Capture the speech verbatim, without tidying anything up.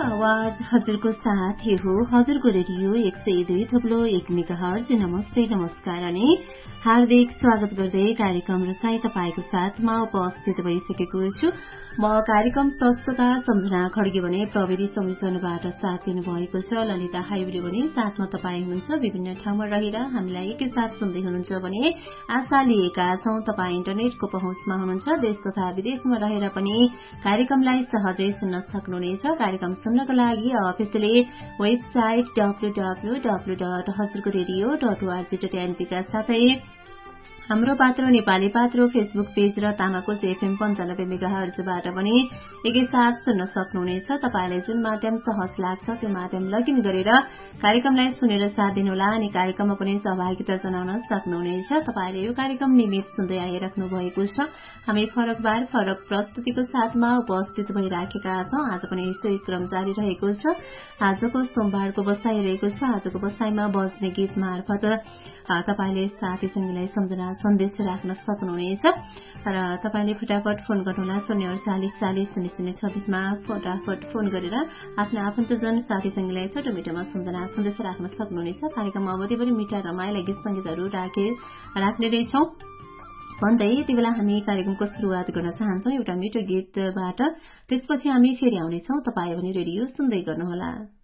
आवाज हजुरको साथ हे हो हजुरको रेडियो एक सय दुई थप्लो एक मेगाहर्ज। नमस्ते नमस्कार अनि हार्दिक स्वागत गर्दै कार्यक्रम रसाई तपाईको साथमा उपस्थित भइसकेको छु। म कार्यक्रम प्रस्तुता सम्झना खड्गे भने प्रविधि संयोजनबाट साथ दिनुभएको छ ललिता हाइब्रे भने साथमा तपाईँ हुनुहुन्छ। विभिन्न ठाउँमा रहेर हामीलाई एकैसाथ सुन्दै हुनुहुन्छ भने आशा लिएका छौं तपाईँ इन्टरनेटको पहुँचमा हुनुहुन्छ। देश तथा विदेशमा रहेर पनि कार्यक्रमलाई सहजै सुन्न सक्नुहुनेछ। कार्यक्रम सुन्नको लागि officially website W W W dot हजुरको radio dot ORG dot NP का साथै हाम्रो पात्रो नेपाली पात्रो फेसबुक पेज र तामाकोट एफएम पन्चानब्बे मेगाहर्जबाट पनि एकैसाथ सुन्न सक्नुहुनेछ। तपाईलाई जुन माध्यम सहज लाग्छ त्यो माध्यम लगइन गरेर कार्यक्रमलाई सुनेर साथ दिनुहोला अनि कार्यक्रममा पनि सहभागिता जनाउन सक्नुहुनेछ। तपाईले यो कार्यक्रम नियमित सुन्दै आइराख्नु भएको छ। हामी फरक बार फरक प्रस्तुतिको साथमा उपस्थित भइराखेका छौं। आज पनि सोही क्रम जारी रहेको छ। आजको सोमबारको बसाई रहेको छ। आजको बसाईमा बज्ने गीत मार्फत तपाईले साथी संगीलाई सम्झना सन्देश राख्न सक्नुहुनेछ र तपाईले फटाफट फोन गर्नुहोला शून्य अडचालिस चालिस शून्य शून्य छब्बीसमा फटाफट फोन गरेर आफ्नो आफन्तजन साथी संगीलाई छोटो मिटोमा सम्झना सन्देश राख्न सक्नुहुनेछ। कार्यक्रममा अवधिभरि मिठा रमाइला गीत संगीतहरू राखे राख्ने रहेछौं भन्दै यति बेला हामी कार्यक्रमको शुरूआत गर्न चाहन्छौं एउटा मिठो गीतबाट। त्यसपछि हामी फेरि आउनेछौं। तपाई भने रेडियो सुन्दै गर्नुहोला।